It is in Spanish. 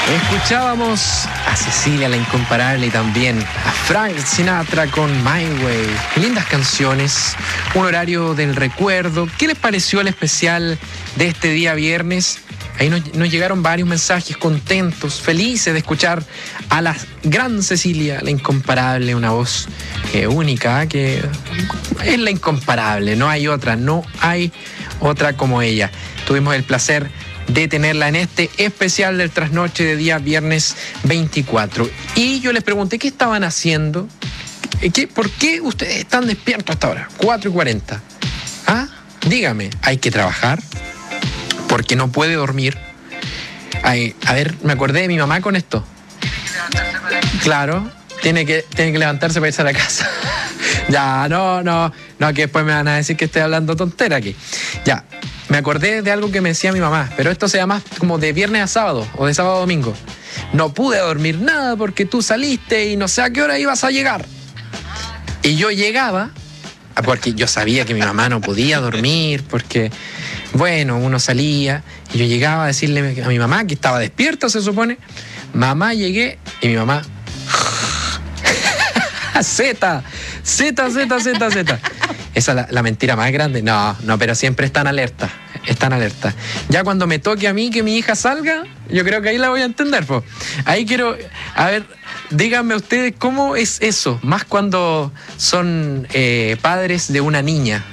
Escuchábamos a Cecilia la Incomparable y también a Frank Sinatra con My Way. Lindas canciones, un horario del recuerdo. ¿Qué les pareció el especial de este día viernes? Ahí nos llegaron varios mensajes contentos, felices de escuchar a la gran Cecilia, la Incomparable, una voz única, que es la Incomparable, no hay otra como ella. Tuvimos el placer de tenerla en este especial del trasnoche de día viernes 24. Y yo les pregunté qué estaban haciendo, ¿por qué ustedes están despiertos hasta ahora? 4:40. ¿Ah? Dígame, ¿hay que trabajar? Porque no puede dormir. Ay, a ver, me acordé de mi mamá con esto. Claro, tiene que levantarse para irse a la casa. Ya, no, que después me van a decir que estoy hablando tontera aquí. Ya, me acordé de algo que me decía mi mamá, pero esto se llama como de viernes a sábado o de sábado a domingo. No pude dormir nada porque tú saliste y no sé a qué hora ibas a llegar. Y yo llegaba, porque yo sabía que mi mamá no podía dormir, porque, bueno, uno salía y yo llegaba a decirle a mi mamá que estaba despierta, se supone. Mamá, llegué y mi mamá... Z. Esa es la mentira más grande. No, pero siempre están alerta. Ya cuando me toque a mí que mi hija salga, yo creo que ahí la voy a entender, po. Ahí quiero, a ver, díganme ustedes cómo es eso, más cuando son padres de una niña.